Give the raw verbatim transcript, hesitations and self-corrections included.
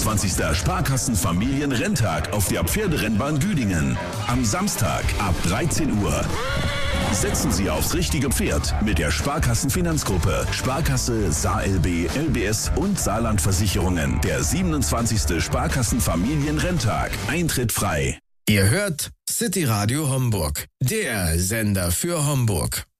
siebenundzwanzigsten Sparkassen-Familienrenntag auf der Pferderennbahn Güdingen. Am Samstag ab dreizehn Uhr. Setzen Sie aufs richtige Pferd mit der Sparkassen-Finanzgruppe, Sparkasse, SaLB, L B S und Saarland-Versicherungen. Der siebenundzwanzigsten Sparkassen-Familienrenntag. Eintritt frei. Ihr hört City Radio Homburg, der Sender für Homburg.